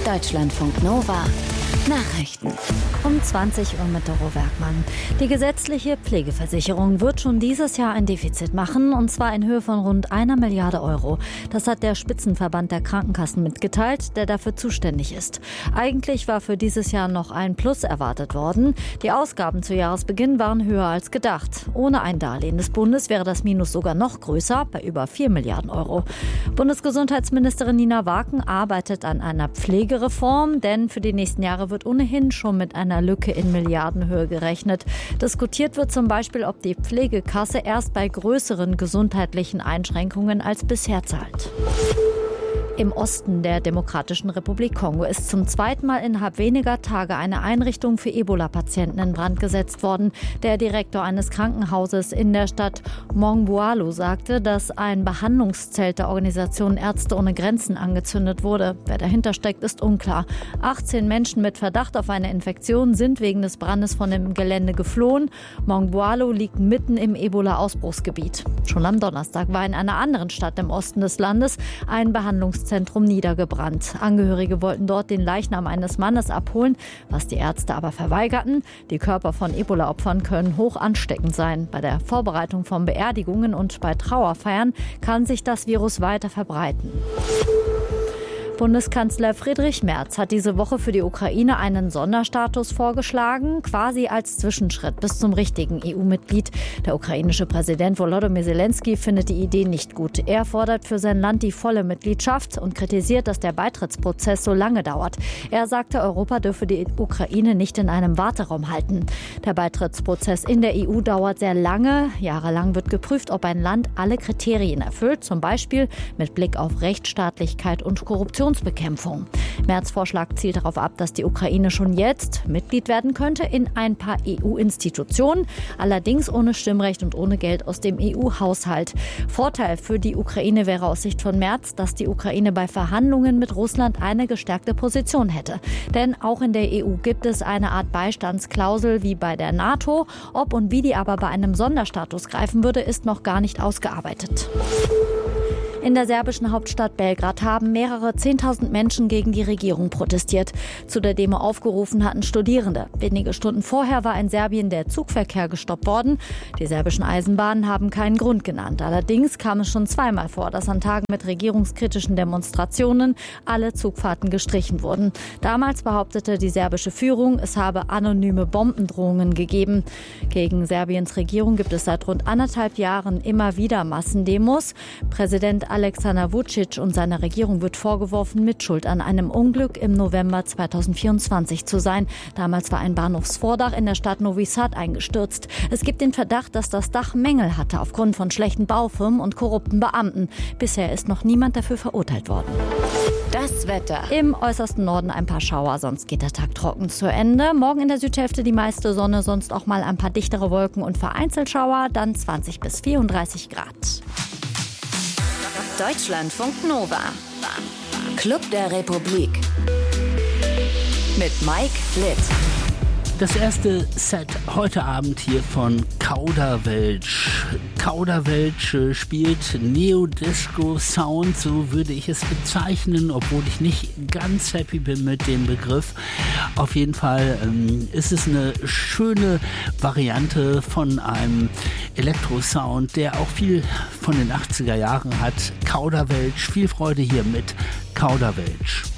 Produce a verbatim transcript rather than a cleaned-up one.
Deutschlandfunk Nova Nachrichten. Um zwanzig Uhr mit Doro Werkmann. Die gesetzliche Pflegeversicherung wird schon dieses Jahr ein Defizit machen, und zwar in Höhe von rund einer Milliarde Euro. Das hat der Spitzenverband der Krankenkassen mitgeteilt, der dafür zuständig ist. Eigentlich war für dieses Jahr noch ein Plus erwartet worden. Die Ausgaben zu Jahresbeginn waren höher als gedacht. Ohne ein Darlehen des Bundes wäre das Minus sogar noch größer, bei über vier Milliarden Euro. Bundesgesundheitsministerin Nina Waken arbeitet an einer Pflegereform, denn für die nächsten Jahre wird ohnehin schon mit einer Lücke in Milliardenhöhe gerechnet. Diskutiert wird zum Beispiel, ob die Pflegekasse erst bei größeren gesundheitlichen Einschränkungen als bisher zahlt. Im Osten der Demokratischen Republik Kongo ist zum zweiten Mal innerhalb weniger Tage eine Einrichtung für Ebola-Patienten in Brand gesetzt worden. Der Direktor eines Krankenhauses in der Stadt Mongbualo sagte, dass ein Behandlungszelt der Organisation Ärzte ohne Grenzen angezündet wurde. Wer dahinter steckt, ist unklar. achtzehn Menschen mit Verdacht auf eine Infektion sind wegen des Brandes von dem Gelände geflohen. Mongbualo liegt mitten im Ebola-Ausbruchsgebiet. Schon am Donnerstag war in einer anderen Stadt im Osten des Landes ein Behandlungszentrum Zentrum niedergebrannt. Angehörige wollten dort den Leichnam eines Mannes abholen, was die Ärzte aber verweigerten. Die Körper von Ebola-Opfern können hoch ansteckend sein. Bei der Vorbereitung von Beerdigungen und bei Trauerfeiern kann sich das Virus weiter verbreiten. Bundeskanzler Friedrich Merz hat diese Woche für die Ukraine einen Sonderstatus vorgeschlagen, quasi als Zwischenschritt bis zum richtigen E U-Mitglied. Der ukrainische Präsident Volodymyr Zelensky findet die Idee nicht gut. Er fordert für sein Land die volle Mitgliedschaft und kritisiert, dass der Beitrittsprozess so lange dauert. Er sagte, Europa dürfe die Ukraine nicht in einem Warteraum halten. Der Beitrittsprozess in der E U dauert sehr lange. Jahrelang wird geprüft, ob ein Land alle Kriterien erfüllt, zum Beispiel mit Blick auf Rechtsstaatlichkeit und Korruption. Bekämpfung. Merz' Vorschlag zielt darauf ab, dass die Ukraine schon jetzt Mitglied werden könnte in ein paar E U-Institutionen, allerdings ohne Stimmrecht und ohne Geld aus dem E U-Haushalt. Vorteil für die Ukraine wäre aus Sicht von Merz, dass die Ukraine bei Verhandlungen mit Russland eine gestärkte Position hätte. Denn auch in der E U gibt es eine Art Beistandsklausel wie bei der NATO. Ob und wie die aber bei einem Sonderstatus greifen würde, ist noch gar nicht ausgearbeitet. In der serbischen Hauptstadt Belgrad haben mehrere zehntausend Menschen gegen die Regierung protestiert. Zu der Demo aufgerufen hatten Studierende. Wenige Stunden vorher war in Serbien der Zugverkehr gestoppt worden. Die serbischen Eisenbahnen haben keinen Grund genannt. Allerdings kam es schon zweimal vor, dass an Tagen mit regierungskritischen Demonstrationen alle Zugfahrten gestrichen wurden. Damals behauptete die serbische Führung, es habe anonyme Bombendrohungen gegeben. Gegen Serbiens Regierung gibt es seit rund anderthalb Jahren immer wieder Massendemos. Präsident Alexander Vučić und seiner Regierung wird vorgeworfen, Mitschuld an einem Unglück im November zweitausendvierundzwanzig zu sein. Damals war ein Bahnhofsvordach in der Stadt Novi Sad eingestürzt. Es gibt den Verdacht, dass das Dach Mängel hatte aufgrund von schlechten Baufirmen und korrupten Beamten. Bisher ist noch niemand dafür verurteilt worden. Das Wetter. Im äußersten Norden ein paar Schauer, sonst geht der Tag trocken zu Ende. Morgen in der Südhälfte die meiste Sonne, sonst auch mal ein paar dichtere Wolken und vereinzelt Schauer, dann zwanzig bis vierunddreißig Grad. Deutschlandfunk Nova. Club der Republik. Mit Mike Litt. Das erste Set heute Abend hier von Kauderwelsch. Kauderwelsch spielt Neo-Disco-Sound, so würde ich es bezeichnen, obwohl ich nicht ganz happy bin mit dem Begriff. Auf jeden Fall ähm, ist es eine schöne Variante von einem Elektro-Sound, der auch viel von den achtziger Jahren hat. Kauderwelsch, viel Freude hier mit Kauderwelsch.